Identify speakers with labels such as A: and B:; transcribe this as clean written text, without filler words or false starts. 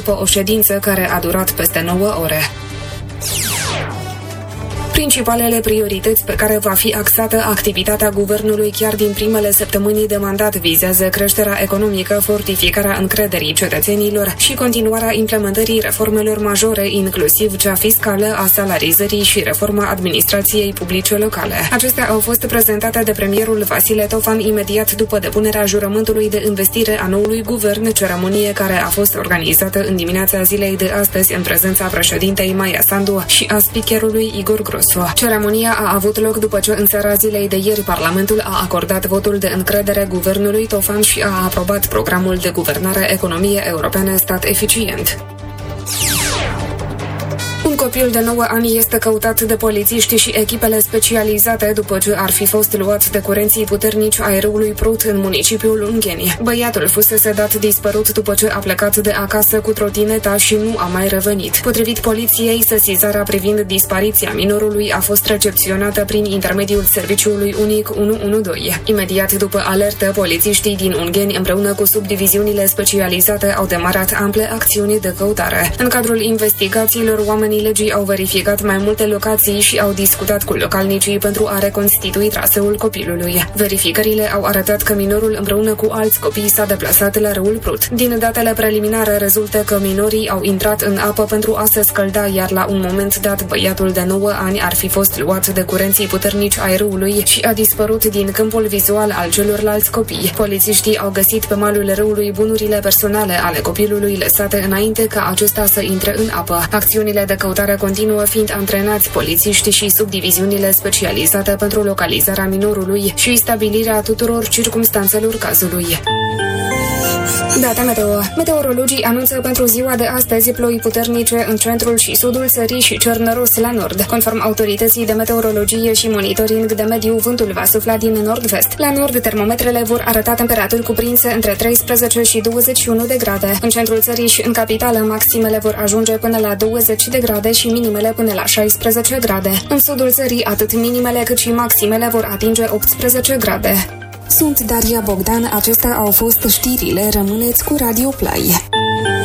A: după o ședință care a durat peste 9 ore. Principalele priorități pe care va fi axată activitatea guvernului chiar din primele săptămâni de mandat vizează creșterea economică, fortificarea încrederii cetățenilor și continuarea implementării reformelor majore, inclusiv cea fiscală, a salarizării și reforma administrației publice locale. Acestea au fost prezentate de premierul Vasile Tofan imediat după depunerea jurământului de investire a noului guvern, ceremonie care a fost organizată în dimineața zilei de astăzi în prezența președintei Maia Sandu și a speakerului Igor Grosu. Ceremonia a avut loc după ce în seara zilei de ieri Parlamentul a acordat votul de încredere guvernului Tofan și a aprobat programul de guvernare economie europeană stat eficient. Un copil de 9 ani este căutat de polițiști și echipele specializate după ce ar fi fost luat de curenții puternici ai râului Prut în municipiul Ungheni. Băiatul fusese dat dispărut după ce a plecat de acasă cu trotineta și nu a mai revenit. Potrivit poliției, sesizarea privind dispariția minorului a fost recepționată prin intermediul serviciului unic 112. Imediat după alertă, polițiștii din Ungheni împreună cu subdiviziunile specializate au demarat ample acțiuni de căutare. În cadrul investigațiilor, oamenii legii au verificat mai multe locații și au discutat cu localnicii pentru a reconstitui traseul copilului. Verificările au arătat că minorul împreună cu alți copii s-a deplasat la râul Prut. Din datele preliminare rezultă că minorii au intrat în apă pentru a se scălda, iar la un moment dat băiatul de 9 ani ar fi fost luat de curenții puternici ai râului și a dispărut din câmpul vizual al celorlalți copii. Polițiștii au găsit pe malul râului bunurile personale ale copilului lăsate înainte ca acesta să intre în apă. Acțiunile de căutare continuă fiind antrenați polițiștii și subdiviziunile specializate pentru localizarea minorului și stabilirea tuturor circumstanțelor cazului. Data meteo. Meteorologii anunță pentru ziua de astăzi ploi puternice în centrul și sudul țării și cer năros la nord. Conform autorității de meteorologie și monitoring de mediu, vântul va sufla din nord-vest. La nord, termometrele vor arăta temperaturi cuprinse între 13 și 21 de grade. În centrul țării și în capitală, maximele vor ajunge până la 20 de grade și minimele până la 16 grade. În sudul țării, atât minimele cât și maximele vor atinge 18 grade. Sunt Daria Bogdan, acestea au fost știrile, rămâneți cu Radio Play.